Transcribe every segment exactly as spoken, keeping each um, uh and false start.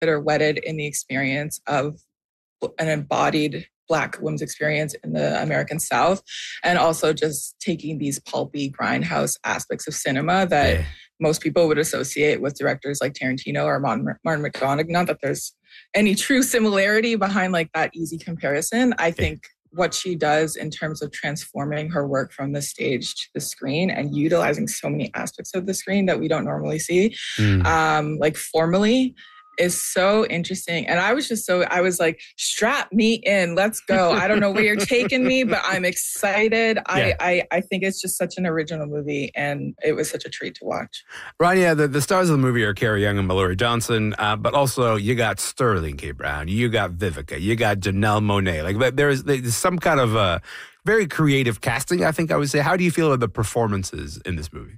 are wedded in the experience of an embodied Black women's experience in the American South, and also just taking these pulpy grindhouse aspects of cinema that yeah. most people would associate with directors like Tarantino or Martin, Martin McDonagh. Not that there's any true similarity behind like that easy comparison. I think what she does in terms of transforming her work from the stage to the screen and utilizing so many aspects of the screen that we don't normally see, mm. um, like formally, is so interesting. And I was just so, I was like, strap me in, let's go. I don't know where you're taking me, but I'm excited. Yeah. I, I I think it's just such an original movie, and it was such a treat to watch. Rania, the, the stars of the movie are Carey Young and Mallory Johnson, uh, but also you got Sterling K. Brown, you got Vivica, you got Janelle Monáe. Like there's, there's some kind of uh, very creative casting, I think I would say. How do you feel about the performances in this movie?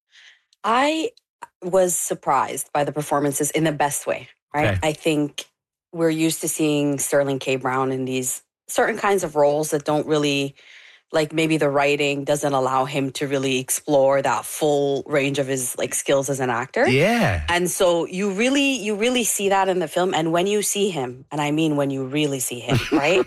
I was surprised by the performances in the best way, right? Okay. I think we're used to seeing Sterling K. Brown in these certain kinds of roles that don't really, like maybe the writing doesn't allow him to really explore that full range of his like skills as an actor. Yeah. And so you really, you really see that in the film. And when you see him, and I mean when you really see him, right?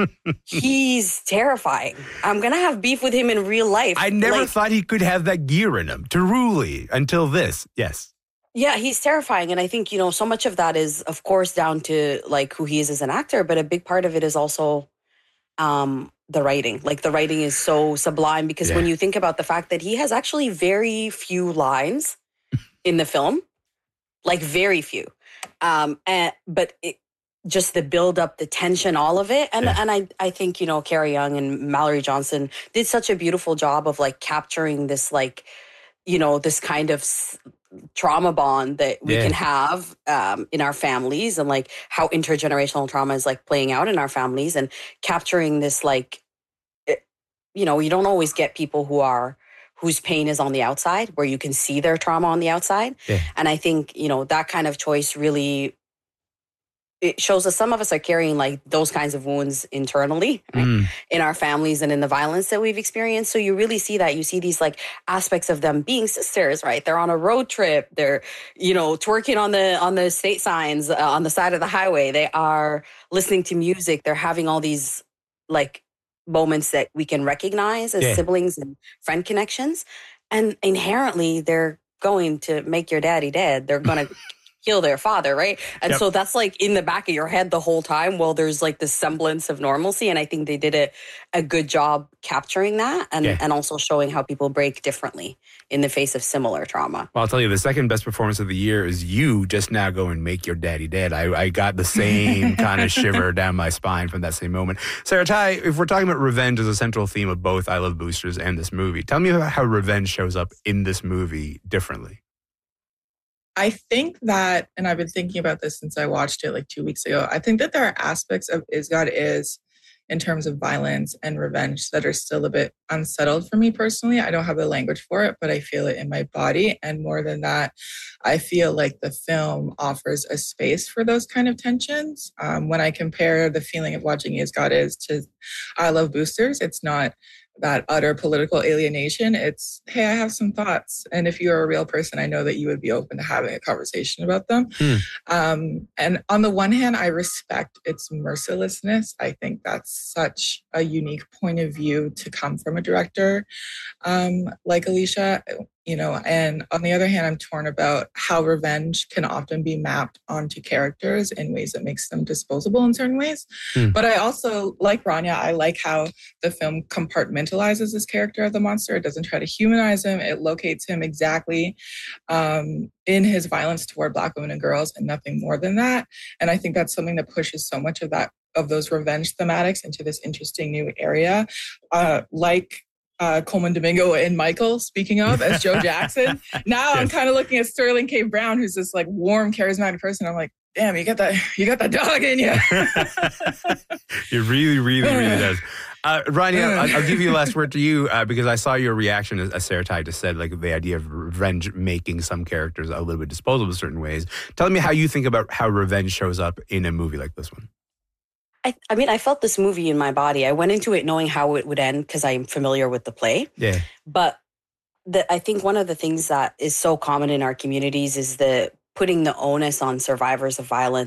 He's terrifying. I'm going to have beef with him in real life. I never like, thought he could have that gear in him, truly, until this. Yes. Yeah, he's terrifying. And I think, you know, so much of that is, of course, down to like who he is as an actor. But a big part of it is also um, the writing. Like the writing is so sublime because yeah. when you think about the fact that he has actually very few lines in the film, like very few. Um, and but it, just the build up, the tension, all of it. And yeah. and I, I think, you know, Carey Young and Mallory Johnson did such a beautiful job of like capturing this, like, you know, this kind of trauma bond that we yeah. can have um, in our families, and like how intergenerational trauma is like playing out in our families, and capturing this, like, it, you know, you don't always get people who are, whose pain is on the outside, where you can see their trauma on the outside. Yeah. And I think, you know, that kind of choice really, it shows us some of us are carrying like those kinds of wounds internally, right? mm. in our families and in the violence that we've experienced. So you really see that. You see these like aspects of them being sisters, right? They're on a road trip. They're, you know, twerking on the on the state signs uh, on the side of the highway. They are listening to music. They're having all these like moments that we can recognize as yeah. siblings and friend connections. And inherently, they're going to make your daddy dead. They're going to kill their father, right? And yep. so that's like in the back of your head the whole time while there's like this semblance of normalcy. And I think they did a, a good job capturing that, and, yeah. and also showing how people break differently in the face of similar trauma. Well, I'll tell you, the second best performance of the year is you just now go and make your daddy dead. I, I got the same kind of shiver down my spine from that same moment. Sarah Ty, if we're talking about revenge as a central theme of both I Love Boosters and this movie, tell me about how revenge shows up in this movie differently. I think that, and I've been thinking about this since I watched it like two weeks ago, I think that there are aspects of Is God Is in terms of violence and revenge that are still a bit unsettled for me personally. I don't have the language for it, but I feel it in my body. And more than that, I feel like the film offers a space for those kind of tensions. Um, when I compare the feeling of watching Is God Is to I Love Boosters, it's not that utter political alienation. It's, hey, I have some thoughts. And if you're a real person, I know that you would be open to having a conversation about them. Hmm. Um, and on the one hand, I respect its mercilessness. I think that's such a unique point of view to come from a director um, like Alicia. You know, and on the other hand, I'm torn about how revenge can often be mapped onto characters in ways that makes them disposable in certain ways. Mm. But I also, like Rania, I like how the film compartmentalizes this character of the monster. It doesn't try to humanize him. It locates him exactly um, in his violence toward Black women and girls, and nothing more than that. And I think that's something that pushes so much of that, of those revenge thematics into this interesting new area. Uh, like Uh, Coleman Domingo and Michael, speaking of, as Joe Jackson. Now yes. I'm kind of looking at Sterling K. Brown, who's this like warm, charismatic person. I'm like, damn, you got that, you got that dog in you. It really, really, really does. Uh, Rania, I'll, I'll give you the last word to you uh, because I saw your reaction, as, as Sarah Ty just said, like the idea of revenge making some characters a little bit disposable in certain ways. Tell me how you think about how revenge shows up in a movie like this one. I, I mean, I felt this movie in my body. I went into it knowing how it would end because I'm familiar with the play. Yeah. But the, I think one of the things that is so common in our communities is the putting the onus on survivors of violence